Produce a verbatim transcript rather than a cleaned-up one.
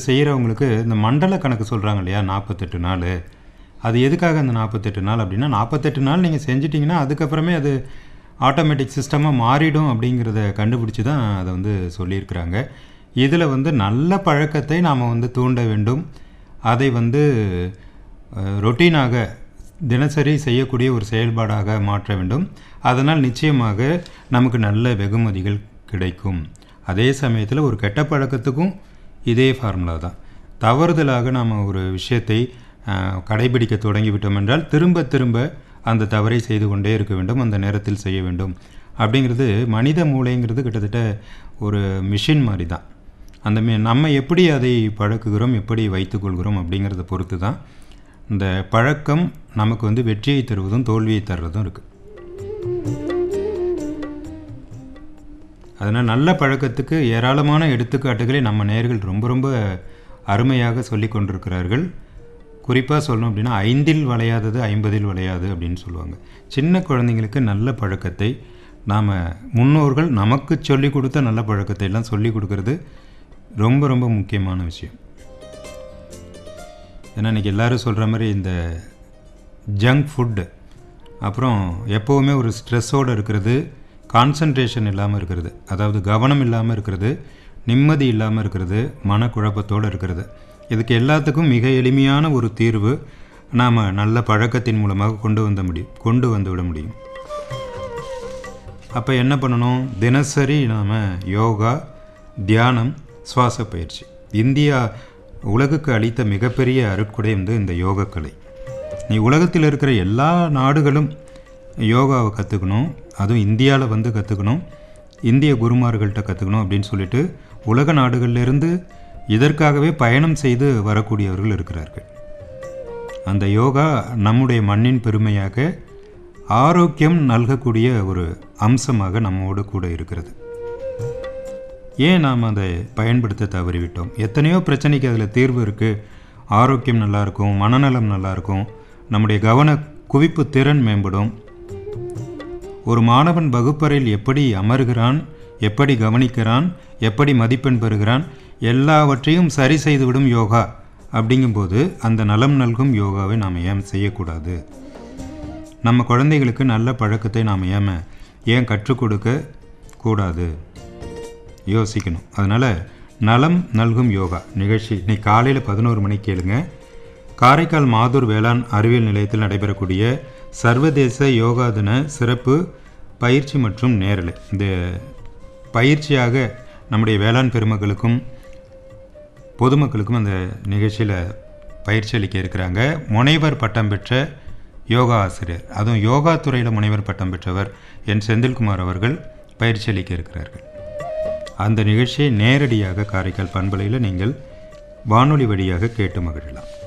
செய்கிறவங்களுக்கு இந்த மண்டல கணக்கு சொல்கிறாங்க இல்லையா, நாற்பத்தெட்டு நாள். அது எதுக்காக அந்த நாற்பத்தெட்டு நாள் அப்படின்னா, நாற்பத்தெட்டு நாள் நீங்கள் செஞ்சிட்டிங்கன்னா அதுக்கப்புறமே அது ஆட்டோமேட்டிக் சிஸ்டமாக மாறிடும் அப்படிங்கிறத கண்டுபிடிச்சி தான் அதை வந்து சொல்லியிருக்கிறாங்க. இதில் வந்து நல்ல பழக்கத்தை நாம் வந்து தூண்ட வேண்டும். அதை வந்து ரொட்டீனாக தினசரி செய்யக்கூடிய ஒரு செயல்பாடாக மாற்ற வேண்டும். அதனால் நிச்சயமாக நமக்கு நல்ல வெகுமதிகள் கிடைக்கும். அதே சமயத்தில் ஒரு கெட்ட பழக்கத்துக்கும் இதே ஃபார்முலா தான். தவறுதலாக நாம் ஒரு விஷயத்தை கடைபிடிக்க தொடங்கிவிட்டோம் என்றால் திரும்ப திரும்ப அந்த தவறை செய்து கொண்டே இருக்க வேண்டும், அந்த நேரத்தில் செய்ய வேண்டும். அப்படிங்கிறது மனித மூளைங்கிறது கிட்டத்தட்ட ஒரு மிஷின் மாதிரி தான். அந்த மே நம்ம எப்படி அதை பழக்குகிறோம், எப்படி வைத்துக்கொள்கிறோம் அப்படிங்கிறத பொறுத்து தான் இந்த பழக்கம் நமக்கு வந்து வெற்றியை தருவதும் தோல்வியை தருவதும் இருக்குது. அதனால் நல்ல பழக்கத்துக்கு ஏராளமான எடுத்துக்காட்டுகளை நம்ம நேயர்கள் ரொம்ப ரொம்ப அருமையாக சொல்லி கொண்டிருக்கிறார்கள். குறிப்பாக சொல்லணும் அப்படின்னா, ஐந்தில் வளையாதது ஐம்பதில் வளையாது அப்படின்னு சொல்லுவாங்க. சின்ன குழந்தைங்களுக்கு நல்ல பழக்கத்தை நாம் முன்னோர்கள் நமக்கு சொல்லிக் கொடுத்த நல்ல பழக்கத்தை எல்லாம் சொல்லிக் கொடுக்கறது ரொம்ப ரொம்ப முக்கியமான விஷயம். ஏன்னா இன்றைக்கி எல்லோரும் சொல்கிற மாதிரி இந்த ஜங்க் ஃபுட்டு, அப்புறம் எப்போவுமே ஒரு ஸ்ட்ரெஸ்ஸோடு இருக்கிறது, கான்சன்ட்ரேஷன் இல்லாமல் இருக்கிறது, அதாவது கவனம் இல்லாமல் இருக்கிறது, நிம்மதி இல்லாமல் இருக்கிறது, மனக்குழப்பத்தோடு இருக்கிறது. இதுக்கு எல்லாத்துக்கும் மிக எளிமையான ஒரு தீர்வு நாம் நல்ல பழக்கத்தின் மூலமாக கொண்டு வந்த முடியும் கொண்டு வந்து விட முடியும். அப்போ என்ன பண்ணணும்? தினசரி நாம் யோகா, தியானம், சுவாச பயிற்சி. இந்தியா உலகுக்கு அளித்த மிகப்பெரிய அருட்கொடை வந்து இந்த யோகக்கலை. நீ உலகத்தில் இருக்கிற எல்லா நாடுகளும் யோகாவை கற்றுக்கணும், அதுவும் இந்தியாவில் வந்து கற்றுக்கணும், இந்திய குருமார்கள்ட்ட கற்றுக்கணும் அப்படின்னு சொல்லிட்டு உலக நாடுகளிலிருந்து இதற்காகவே பயணம் செய்து வரக்கூடியவர்கள் இருக்கிறார்கள். அந்த யோகா நம்முடைய மண்ணின் பெருமையாக, ஆரோக்கியம் நல்கக்கூடிய ஒரு அம்சமாக நம்மோடு கூட இருக்கிறது. ஏன் நாம் அதை பயன்படுத்த தவறிவிட்டோம்? எத்தனையோ பிரச்சனைக்கு அதில் தீர்வு இருக்குது. ஆரோக்கியம் நல்லாயிருக்கும், மனநலம் நல்லாயிருக்கும், நம்முடைய கவன குவிப்பு திறன் மேம்படும். ஒரு மாணவன் வகுப்பறையில் எப்படி அமர்கிறான், எப்படி கவனிக்கிறான், எப்படி மதிப்பெண் பெறுகிறான், எல்லாவற்றையும் சரி செய்துவிடும் யோகா. அப்படிங்கும்போது அந்த நலம் நல்கும் யோகாவை நாம் ஏன் செய்யக்கூடாது? நம்ம குழந்தைகளுக்கு நல்ல பழக்கத்தை நாம் ஏன் ஏன் கற்றுக் கொடுக்க கூடாது? யோசிக்கணும். அதனால் நலம் நல்கும் யோகா நிகழ்ச்சி இன்னைக்கு காலையில் பதினோரு மணிக்கு கேளுங்க. காரைக்கால் மாதூர் வேளாண் அறிவியல் நிலையத்தில் நடைபெறக்கூடிய சர்வதேச யோகா தின சிறப்பு பயிற்சி மற்றும் நேரலை. இந்த பயிற்சியாக நம்முடைய வேளாண் பெருமக்களுக்கும் பொதுமக்களுக்கும் அந்த நிகழ்ச்சியில் பயிற்சி அளிக்க இருக்கிறாங்க. முனைவர் பட்டம் பெற்ற யோகா ஆசிரியர், அதுவும் யோகா துறையில் முனைவர் பட்டம் பெற்றவர் என் செந்தில்குமார் அவர்கள் பயிற்சி அளிக்க இருக்கிறார்கள். அந்த நிகழ்ச்சியை நேரடியாக காரைக்கால் பண்பலையில் நீங்கள் வானொலி வழியாக கேட்டு மகிழலாம்.